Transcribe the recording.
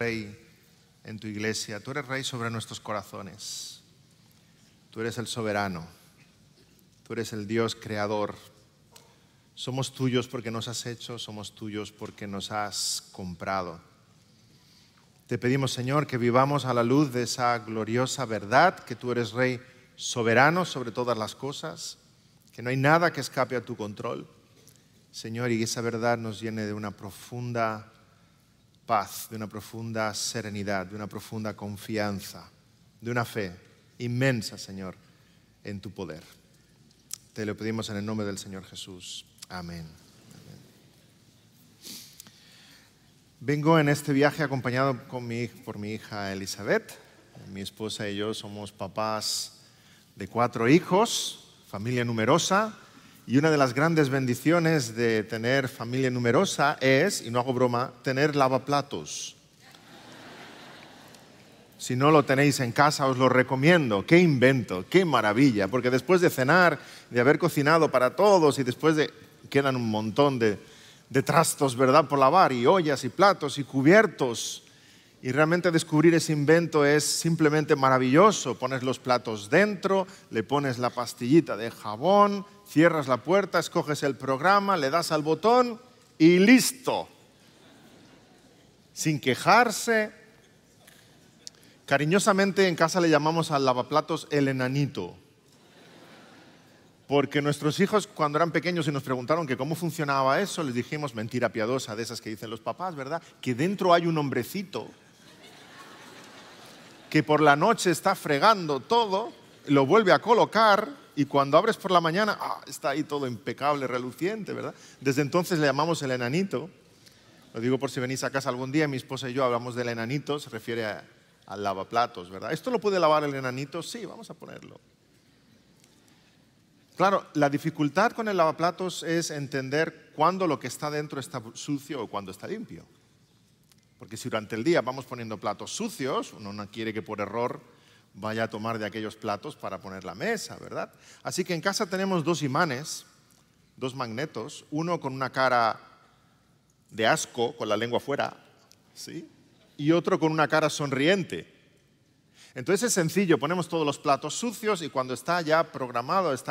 Rey en tu iglesia, tú eres Rey sobre nuestros corazones. Tú eres el soberano, tú eres el Dios creador. Somos tuyos porque nos has hecho, somos tuyos porque nos has comprado. Te pedimos, Señor, que vivamos a la luz de esa gloriosa verdad, que tú eres Rey soberano sobre todas las cosas, que no hay nada que escape a tu control. Señor, y esa verdad nos llene de una profunda paz, de una profunda serenidad, de una profunda confianza, de una fe inmensa, Señor, en tu poder. Te lo pedimos en el nombre del Señor Jesús. Amén. Amén. Vengo en este viaje acompañado por mi hija Elizabeth. Mi esposa y yo somos papás de 4 hijos, familia numerosa. Y una de las grandes bendiciones de tener familia numerosa es, y no hago broma, tener lavaplatos. Si no lo tenéis en casa, os lo recomiendo. ¡Qué invento! ¡Qué maravilla! Porque después de cenar, de haber cocinado para todos y después quedan un montón de trastos, ¿verdad?, por lavar, y ollas y platos y cubiertos. Y realmente descubrir ese invento es simplemente maravilloso. Pones los platos dentro, le pones la pastillita de jabón, cierras la puerta, escoges el programa, le das al botón y listo. Sin quejarse. Cariñosamente en casa le llamamos al lavaplatos el enanito. Porque nuestros hijos, cuando eran pequeños y nos preguntaron que cómo funcionaba eso, les dijimos, mentira piadosa de esas que dicen los papás, ¿verdad?, que dentro hay un hombrecito que por la noche está fregando todo, lo vuelve a colocar y cuando abres por la mañana, está ahí todo impecable, reluciente, ¿verdad? Desde entonces le llamamos el enanito. Lo digo por si venís a casa algún día, mi esposa y yo hablamos del enanito, se refiere al lavaplatos, ¿verdad? ¿Esto lo puede lavar el enanito? Sí, vamos a ponerlo. Claro, la dificultad con el lavaplatos es entender cuándo lo que está dentro está sucio o cuándo está limpio. Porque si durante el día vamos poniendo platos sucios, uno no quiere que por error vaya a tomar de aquellos platos para poner la mesa, ¿verdad? Así que en casa tenemos 2 imanes, 2 magnetos, uno con una cara de asco, con la lengua fuera, ¿sí?, y otro con una cara sonriente. Entonces es sencillo, ponemos todos los platos sucios y cuando está ya programado, está